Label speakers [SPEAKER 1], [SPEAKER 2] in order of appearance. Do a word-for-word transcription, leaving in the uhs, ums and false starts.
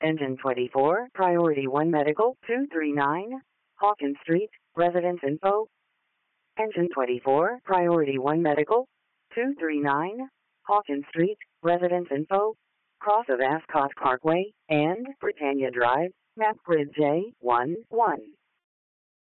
[SPEAKER 1] Engine twenty-four, Priority one Medical, two three nine, Hawkins Street, residence info. Engine twenty-four, Priority one Medical, two three nine, Hawkins Street, residence info. Cross of Ascot Parkway and Britannia Drive, map grid J one one.